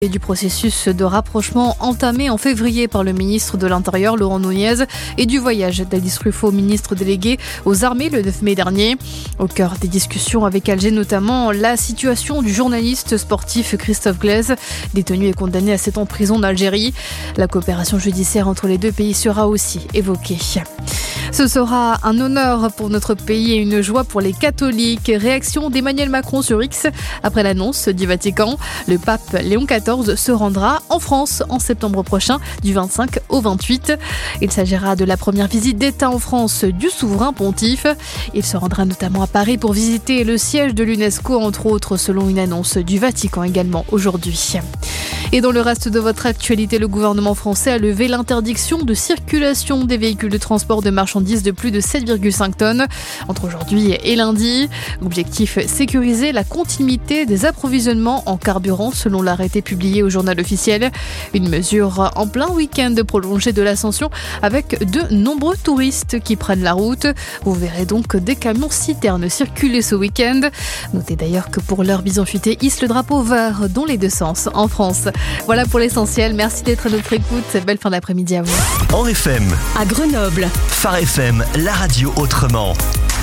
Et du processus de rapprochement entamé en février par le ministre de l'Intérieur, Laurent Nunez, et du voyage d'Alice Ruffo, ministre délégué aux armées le 9 mai dernier. Au cœur des discussions avec Alger, notamment la situation du journaliste sportif Christophe Glaise, détenu et condamné à 7 ans de prison en Algérie. La coopération judiciaire entre les deux pays sera aussi évoquée. Ce sera un honneur pour notre pays et une joie pour les catholiques. Réaction d'Emmanuel Macron sur X après l'annonce du Vatican. Le pape Léon XIV se rendra en France en septembre prochain, du 25 au 28. Il s'agira de la première visite d'État en France du souverain pontife. Il se rendra notamment à Paris pour visiter le siège de l'UNESCO, entre autres, selon une annonce du Vatican également aujourd'hui. Et dans le reste de votre actualité, le gouvernement français a levé l'interdiction de circulation des véhicules de transport de marchandises de plus de 7,5 tonnes entre aujourd'hui et lundi. Objectif, sécuriser la continuité des approvisionnements en carburant selon l'arrêté publié au journal officiel. Une mesure en plein week-end prolongé de l'Ascension avec de nombreux touristes qui prennent la route. Vous verrez donc des camions citernes circuler ce week-end. Notez d'ailleurs que pour l'heure, Bison Futé hisse le drapeau vert dans les deux sens en France. Voilà pour l'essentiel. Merci d'être à notre écoute. Belle fin d'après-midi à vous. En FM, à Grenoble. Phare FM, la radio autrement.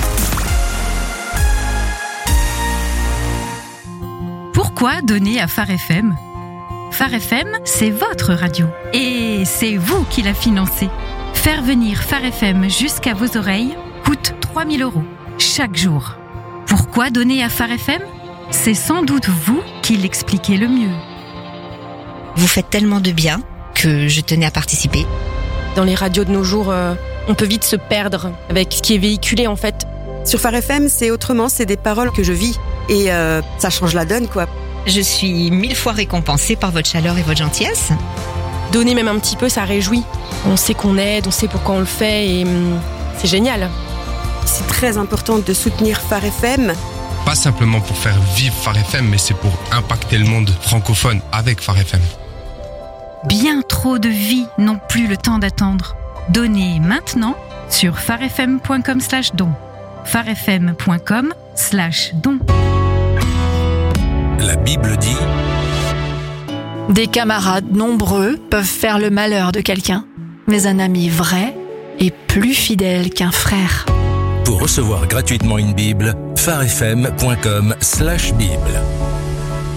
Pourquoi donner à Phare FM ? Phare FM, c'est votre radio. Et c'est vous qui la financez. Faire venir Phare FM jusqu'à vos oreilles coûte 3 000 € chaque jour. Pourquoi donner à Phare FM ? C'est sans doute vous qui l'expliquez le mieux. Vous faites tellement de bien que je tenais à participer. Dans les radios de nos jours, on peut vite se perdre avec ce qui est véhiculé en fait. Sur Phare FM, c'est autrement, c'est des paroles que je vis. Et ça change la donne, quoi. Je suis 1000 fois récompensée par votre chaleur et votre gentillesse. Donner même un petit peu, ça réjouit. On sait qu'on aide, on sait pourquoi on le fait et c'est génial. C'est très important de soutenir Phare FM. Pas simplement pour faire vivre Phare FM, mais c'est pour impacter le monde francophone avec Phare FM. Bien trop de vies n'ont plus le temps d'attendre. Donnez maintenant sur pharefm.com/don. pharefm.com/don. La Bible dit: des camarades nombreux peuvent faire le malheur de quelqu'un, mais un ami vrai est plus fidèle qu'un frère. Pour recevoir gratuitement une Bible, pharefm.com/Bible.